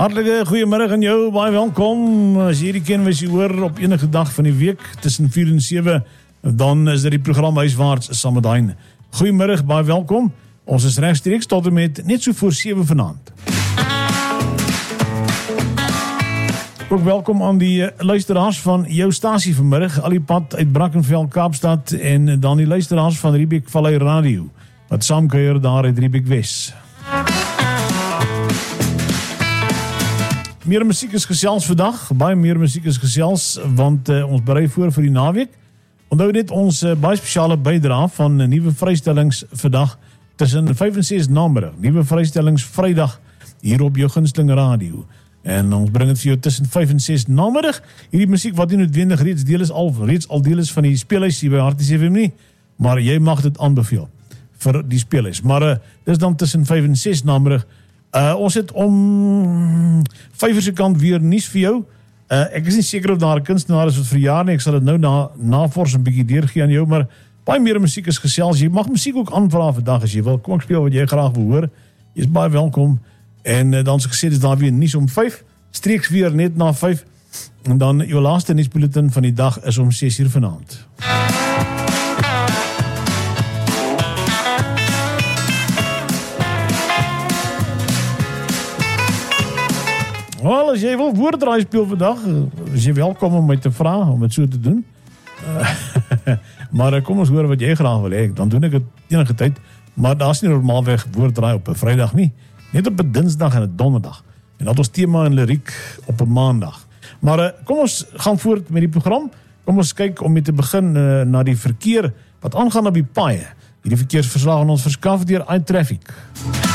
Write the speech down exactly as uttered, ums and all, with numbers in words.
Hartelike goeiemiddag aan jou, baie welkom. As jy hierdie kennis hoor op enige dag van die week tussen vier en sewe, dan is dit die program Huiswaarts saam met Hein. Goeiemiddag, baie welkom. Ons is regstreeks tot en met net so voor sewe vanaand. Ook welkom aan die luisteraars van jou stasie vanmiddag, al die pad uit Brackenfell, Kaapstad, en dan die luisteraars van Riebeek Vallei Radio, wat saamkuier daar uit Riebeek Wes. Meer musiek is gesels vandag, baie meer musiek is gesels, want uh, ons berei voor vir die naweek. Onthou net ons uh, baie spesiale bydra van uh, nuwe vrystellings vandag tussen vyf en ses namiddag. Nuwe vrystellings Vrydag hier op jou gunsteling radio. En ons bring het vir jou tussen vyf en ses namiddag. Hierdie musiek wat nie noodwendig reeds deel is al reeds al deel is van die speelhuis hier by Harties F M nie, maar jy mag dit aanbeveel vir die speelhuis. Maar uh, dis dan tussen vyf en ses namiddag. Uh, ons het om vyf uur se kant weer nuus vir jou. Uh, ek is nie seker of daar 'n kunstenaar is wat verjaar nie. Ek sal dit nou na navors 'n bietjie deurgee aan jou, maar baie meer musiek is gesels. Jy mag musiek ook aanvra vandag as jy wil. Kom ek speel wat jy graag wil hoor. Jy is baie welkom. En uh, dan so gesê dis daar weer nuus om vyf, streeks weer net na vyf. En dan jou laaste nuusbulletin van die dag is om ses uur vanaand. Wel, as jy wil woorddraai speel vandag, is jy welkom om my te vra om dit so te doen. Uh, maar kom ons hoor wat jy graag wil hê, dan doen ek dit enige tyd. Maar daar's nie normaalweg woorddraai op 'n Vrydag nie, net op 'n Dinsdag en 'n Donderdag. En dat ons tema en liriek op 'n Maandag. Maar uh, kom ons gaan voort met die program. Kom ons kyk om mee te begin uh, na die verkeer wat aangaan op die paaie. Hierdie verkeersverslag aan ons verskaf deur iTraffic.